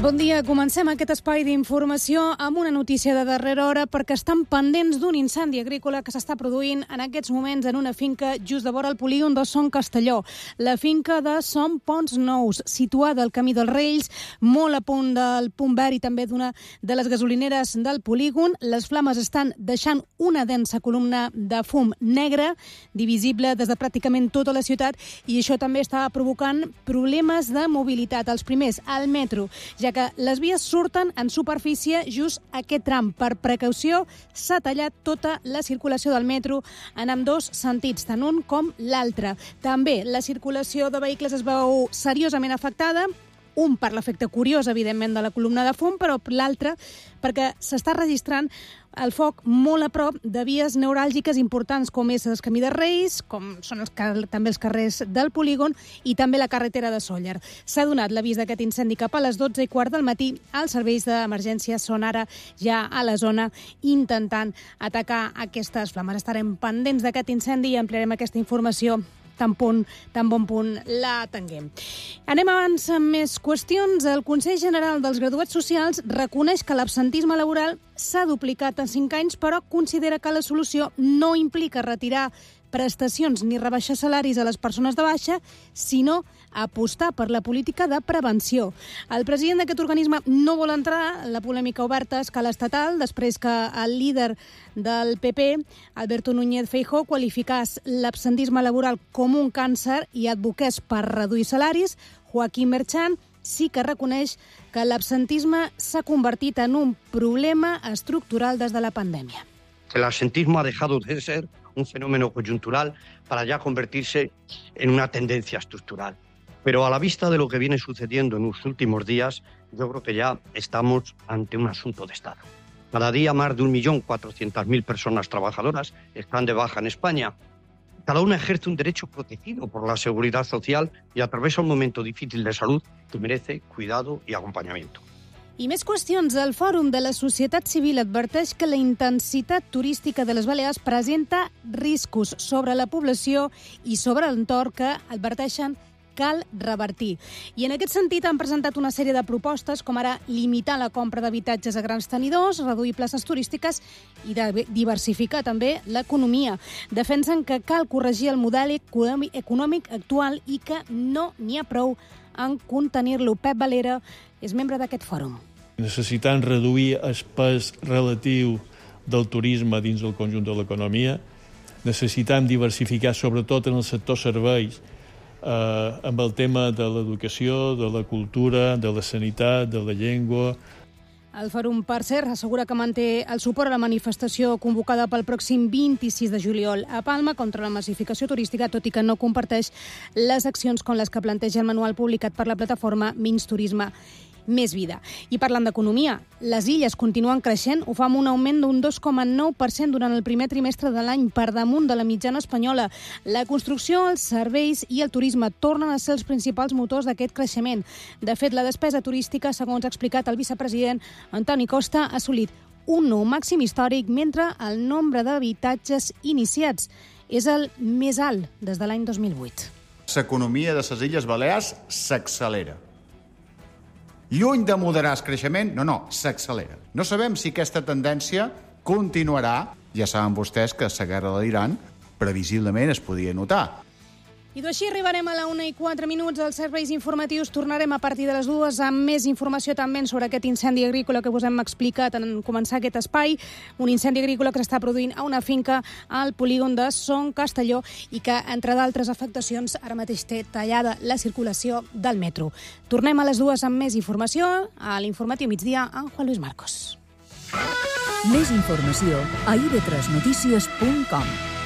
Bon dia, comencem aquest espai d'informació amb una notícia de darrera hora perquè estan pendents d'un incendi agrícola que s'està produint en aquests moments en una finca just de vora el polígon de Son Castelló. La finca de Son Ponts Nous, situada al camí dels Reis, molt a punt del punt verd i també d'una de les gasolineres del polígon. Les flames estan deixant una densa columna de fum negre, divisible des de pràcticament tota la ciutat, i això també està provocant problemes de mobilitat. Els primers, al metro, ja que les vies surten en superfície just aquest tram. Per precaució, s'ha tallat tota la circulació del metro en ambdós sentits, tant un com l'altre. També la circulació de vehicles es veu seriosament afectada, un per l'efecte curiós, evidentment, de la columna de fum, però l'altre perquè s'està registrant el foc molt a prop de vies neuràlgiques importants com és el Camí de Reis, com són també els carrers del polígon i també la carretera de Sóller. S'ha donat l'avís d'aquest incendi cap a les 12:15 del matí. Els serveis d'emergència són ara ja a la zona intentant atacar aquestes flames. Estarem pendents d'aquest incendi i ampliarem aquesta informació tan bon punt la tinguem. Anem abans amb més qüestions. El Consell General dels Graduats Socials reconeix que l'absentisme laboral s'ha duplicat en 5 anys, però considera que la solució no implica retirar prestacions ni rebaixar salaris a les persones de baixa, sinó apostar per la política de prevenció. El president d'aquest organisme no vol entrar en la polèmica oberta a escala estatal després que el líder del PP, Alberto Núñez Feijóo, qualificés l'absentisme laboral com un càncer i advoqués per reduir salaris. Joaquín Merchan sí que reconeix que l'absentisme s'ha convertit en un problema estructural des de la pandèmia. El absentismo ha dejado de ser un fenómeno coyuntural para ya convertirse en una tendencia estructural. Pero a la vista de lo que viene sucediendo en los últimos días, yo creo que ya estamos ante un asunto de Estado. Cada día más de 1.400.000 personas trabajadoras están de baja en España. Cada una ejerce un derecho protegido por la seguridad social y atraviesa un momento difícil de salud que merece cuidado y acompañamiento. I més qüestions. El Fòrum de la Societat Civil adverteix que la intensitat turística de les Balears presenta riscos sobre la població i sobre l'entorn que adverteixen cal revertir. I en aquest sentit han presentat una sèrie de propostes, com ara limitar la compra d'habitatges a grans tenidors, reduir places turístiques i diversificar també l'economia. Defensen que cal corregir el model econòmic actual i que no n'hi ha prou en contenir-lo. Pep Valera és membre d'aquest fòrum. Necessitant reduir el pes relatiu del turisme dins del conjunt de l'economia, necessitam diversificar sobretot en el sector serveis, amb el tema de l'educació, de la cultura, de la sanitat, de la llengua. El Fòrum, per cert, assegura que manté el suport a la manifestació convocada pel pròxim 26 de juliol a Palma contra la massificació turística, tot i que no comparteix les accions com les que planteja el manual publicat per la plataforma Menys Turisme, Més Vida. I parlant d'economia, les illes continuen creixent, ho fa amb un augment d'un 2,9% durant el primer trimestre de l'any, per damunt de la mitjana espanyola. La construcció, els serveis i el turisme tornen a ser els principals motors d'aquest creixement. De fet, la despesa turística, segons ha explicat el vicepresident Antoni Costa, ha assolit un nou màxim històric, mentre el nombre d'habitatges iniciats és el més alt des de l'any 2008. L'economia de les Illes Balears s'accelera. Lluny de moderar el creixement, no, s'accelera. No sabem si aquesta tendència continuarà. Ja saben vostès que la guerra de l'Iran previsiblement es podia notar. I així arribarem a la 1:04 als serveis informatius. Tornarem a partir de les 2 amb més informació també sobre aquest incendi agrícola que us hem explicat en començar aquest espai. Un incendi agrícola que s'està produint a una finca al polígon de Son Castelló i que, entre d'altres afectacions, ara mateix té tallada la circulació del metro. Tornem a les 2 amb més informació a l'informatiu migdia amb Juan Luis Marcos. Més informació a ib3notícies.com.